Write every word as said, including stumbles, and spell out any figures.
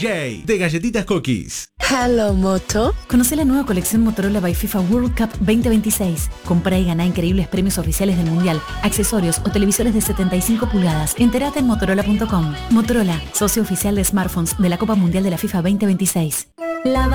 J de Galletitas Cookies. Hello, Moto. Conoce la nueva colección Motorola by FIFA World Cup veinte veintiséis. Compra y gana increíbles premios oficiales del Mundial, accesorios o televisores de setenta y cinco pulgadas. Entérate en motorola punto com. Motorola, socio oficial de smartphones de la Copa Mundial de la FIFA veinte veintiséis. La